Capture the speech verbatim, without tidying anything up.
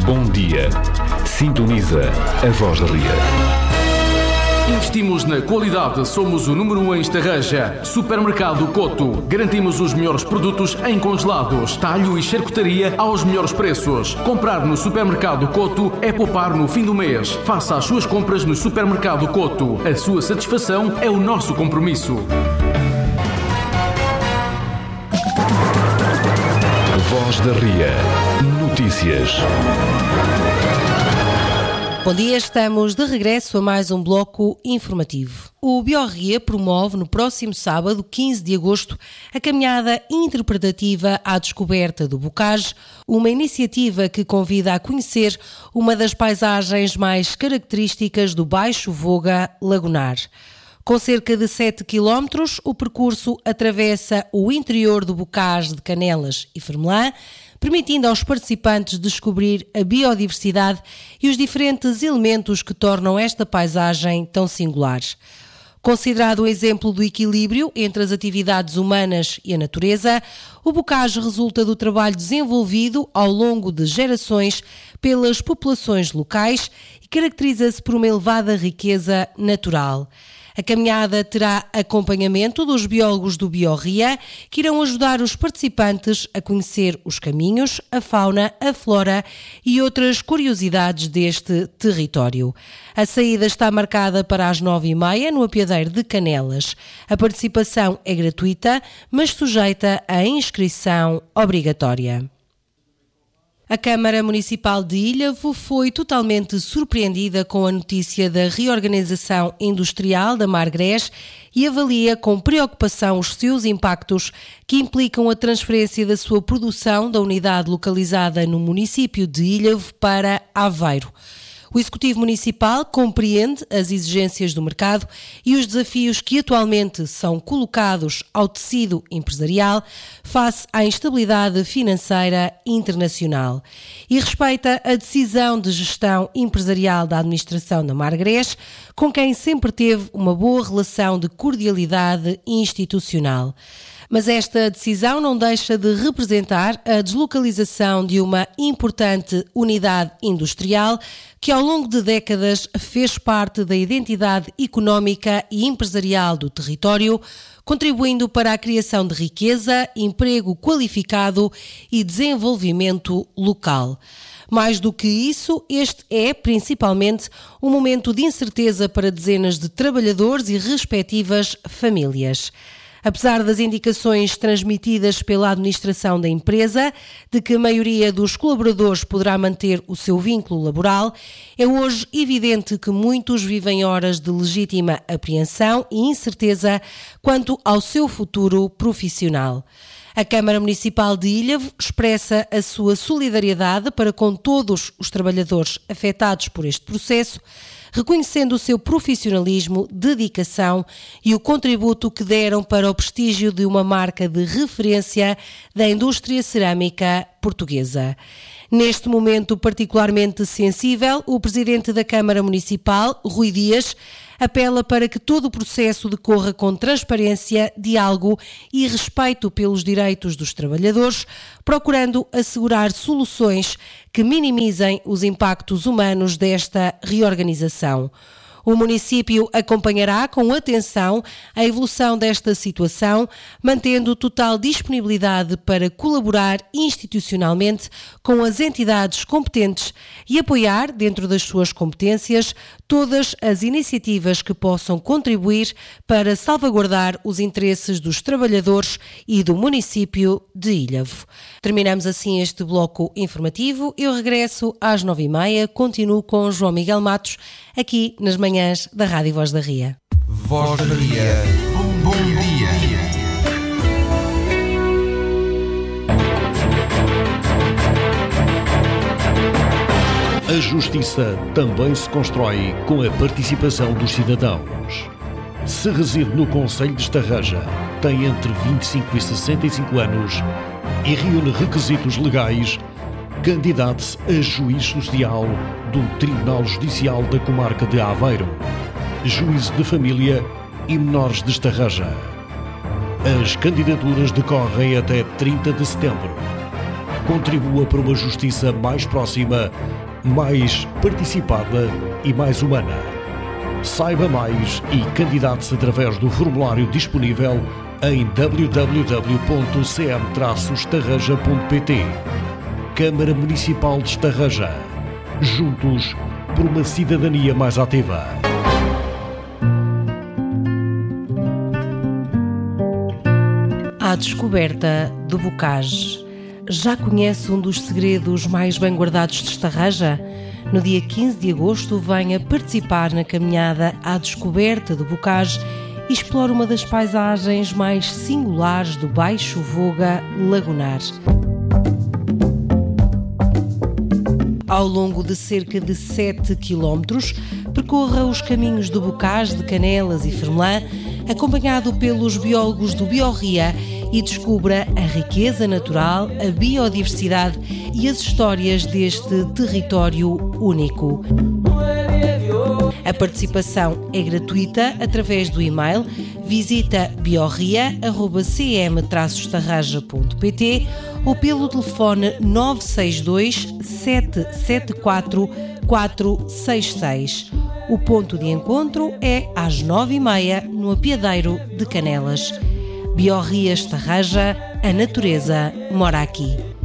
Bom dia. Sintoniza a Voz da Ria. Investimos na qualidade, somos o número um em Estarreja. Supermercado Coto. Garantimos os melhores produtos em congelados, talho e charcutaria aos melhores preços. Comprar no Supermercado Coto é poupar no fim do mês. Faça as suas compras no Supermercado Coto. A sua satisfação é o nosso compromisso. Voz da Ria. Notícias. Bom dia, estamos de regresso a mais um bloco informativo. O BioRia promove no próximo sábado, quinze de agosto, a caminhada interpretativa à descoberta do Bocage, uma iniciativa que convida a conhecer uma das paisagens mais características do Baixo Voga Lagunar. Com cerca de sete quilómetros, o percurso atravessa o interior do Bocage de Canelas e Fermelã, permitindo aos participantes descobrir a biodiversidade e os diferentes elementos que tornam esta paisagem tão singular. Considerado um exemplo do equilíbrio entre as atividades humanas e a natureza, o Bocage resulta do trabalho desenvolvido ao longo de gerações pelas populações locais e caracteriza-se por uma elevada riqueza natural. A caminhada terá acompanhamento dos biólogos do BioRia, que irão ajudar os participantes a conhecer os caminhos, a fauna, a flora e outras curiosidades deste território. A saída está marcada para as nove e meia no apiadeiro de Canelas. A participação é gratuita, mas sujeita à inscrição obrigatória. A Câmara Municipal de Ilhavo foi totalmente surpreendida com a notícia da reorganização industrial da Margrés e avalia com preocupação os seus impactos que implicam a transferência da sua produção da unidade localizada no município de Ilhavo para Aveiro. O Executivo Municipal compreende as exigências do mercado e os desafios que atualmente são colocados ao tecido empresarial face à instabilidade financeira internacional e respeita a decisão de gestão empresarial da administração da Margrés, com quem sempre teve uma boa relação de cordialidade institucional. Mas esta decisão não deixa de representar a deslocalização de uma importante unidade industrial que ao longo de décadas fez parte da identidade económica e empresarial do território, contribuindo para a criação de riqueza, emprego qualificado e desenvolvimento local. Mais do que isso, este é, principalmente, um momento de incerteza para dezenas de trabalhadores e respectivas famílias. Apesar das indicações transmitidas pela administração da empresa de que a maioria dos colaboradores poderá manter o seu vínculo laboral, é hoje evidente que muitos vivem horas de legítima apreensão e incerteza quanto ao seu futuro profissional. A Câmara Municipal de Ilhavo expressa a sua solidariedade para com todos os trabalhadores afetados por este processo, reconhecendo o seu profissionalismo, dedicação e o contributo que deram para o prestígio de uma marca de referência da indústria cerâmica portuguesa. Neste momento particularmente sensível, o Presidente da Câmara Municipal, Rui Dias, apela para que todo o processo decorra com transparência, diálogo e respeito pelos direitos dos trabalhadores, procurando assegurar soluções que minimizem os impactos humanos desta reorganização. O município acompanhará com atenção a evolução desta situação, mantendo total disponibilidade para colaborar institucionalmente com as entidades competentes e apoiar, dentro das suas competências, todas as iniciativas que possam contribuir para salvaguardar os interesses dos trabalhadores e do município de Ilhavo. Terminamos assim este bloco informativo. Eu regresso às nove e meia, continuo com João Miguel Matos, aqui nas manhãs da Rádio Voz da Ria. Voz da Ria. Bom, bom dia. A justiça também se constrói com a participação dos cidadãos. Se reside no concelho de Estarreja, tem entre vinte e cinco e sessenta e cinco anos e reúne requisitos legais, candidate-se a juiz social do Tribunal Judicial da Comarca de Aveiro, juízo de família e menores de Estarreja. As candidaturas decorrem até trinta de setembro. Contribua para uma justiça mais próxima, mais participada e mais humana. Saiba mais e candidate-se através do formulário disponível em w w w ponto c m traço estarreja ponto p t. Câmara Municipal de Estarreja. Juntos por uma cidadania mais ativa. À descoberta do Bocage. Já conhece um dos segredos mais bem guardados de Estarreja? No dia quinze de agosto, venha participar na caminhada à descoberta do Bocage e explore uma das paisagens mais singulares do Baixo Voga Lagunar. Ao longo de cerca de sete quilómetros, percorra os caminhos do Bocage de Canelas e Fermelã, acompanhado pelos biólogos do Biorria, e descubra a riqueza natural, a biodiversidade e as histórias deste território único. A participação é gratuita através do e-mail. Visita biorria arroba c m traço estarreja ponto p t ou pelo telefone nove seis dois, sete sete quatro, quatro seis seis. O ponto de encontro é às nove e meia no Apiadeiro de Canelas. Biorria Estarreja, a natureza mora aqui.